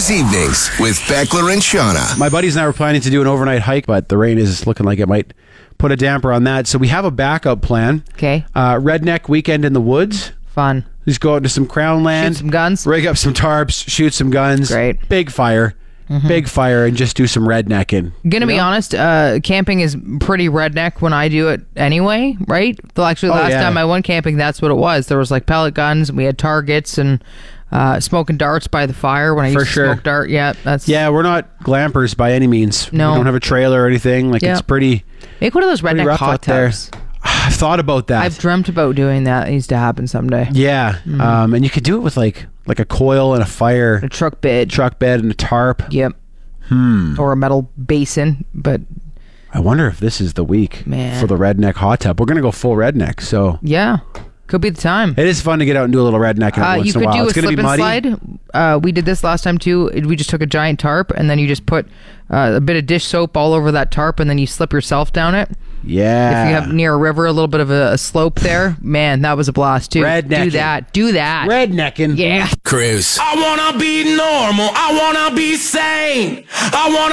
Weekdays evenings with Beckler and Shauna. My buddies and I were planning to do an overnight hike, but the rain is looking like it might put a damper on that. So we have a backup plan. Okay. Redneck weekend in the woods. Fun. Just go out to some Crown land. Shoot some guns. Rig up some tarps. Shoot some guns. Great. Big fire. Big fire, and just do some rednecking. Gonna be honest, camping is pretty redneck when I do it anyway, right? Well, actually, last time I went camping, that's what it was. There was like pellet guns, and we had targets, and smoking darts by the fire when I used to smoke dart. Yeah, we're not glampers by any means. No. We don't have a trailer or anything. Like, it's pretty. Make one of those redneck hot tubs. I've thought about that. I've dreamt about doing that. It needs to happen someday. Yeah, and you could do it with like a coil and a fire, a truck bed, and a tarp. Yep. Or a metal basin, but I wonder if this is the week for the redneck hot tub. We're gonna go full redneck, so yeah, could be the time. It is fun to get out and do a little redneck once in a while. You It's could do gonna a slip be and slide. We did this last time too. We just took a giant tarp and then you just put a bit of dish soap all over that tarp and then you slip yourself down it. Yeah. If you have near a river, a little bit of a slope there, man, that was a blast too. Rednecking. Do that. Rednecking. Yeah. Chris. I wanna be normal. I wanna be sane. I wanna